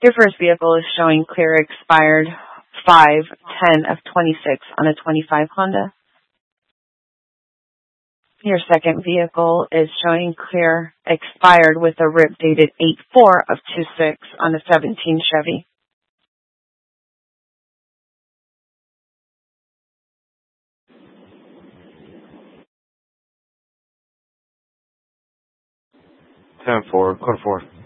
Your first vehicle is showing clear expired 5/10 of 26 on a 25 Honda. Your second vehicle is showing clear expired with a RIP dated 8/4 of 26 on a 17 Chevy. Code 4.